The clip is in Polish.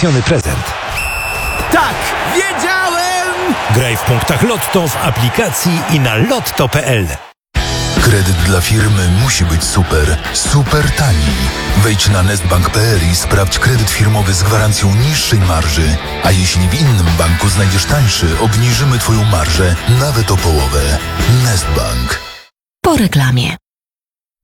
niezaprzeczony prezent. Tak, wiedziałem! Graj w punktach Lotto w aplikacji i na lotto.pl. Kredyt dla firmy musi być super, super tani. Wejdź na nestbank.pl i sprawdź kredyt firmowy z gwarancją niższej marży. A jeśli w innym banku znajdziesz tańszy, obniżymy Twoją marżę nawet o połowę. Nestbank. Po reklamie.